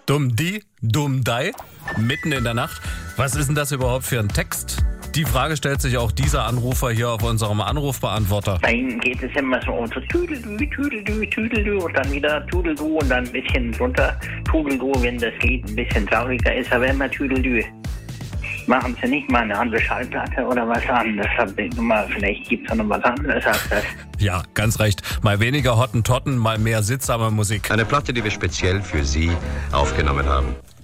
Dumm die, dumm dei, mitten in der Nacht. Was ist denn das überhaupt für ein Text? Die Frage stellt sich auch dieser Anrufer hier auf unserem Anrufbeantworter. Bei ihm geht es immer so Tüdelü, Tüdelü, Tüdelü und dann wieder Tudelü und dann ein bisschen runter Tudelü, wenn das Lied ein bisschen trauriger ist, aber immer Tüdelü. Machen Sie nicht mal eine andere Schallplatte oder was anderes? Vielleicht gibt es noch was anderes als das. Ja, ganz recht. Mal weniger Hottentotten, mal mehr sittsame Musik. Eine Platte, die wir speziell für Sie aufgenommen haben.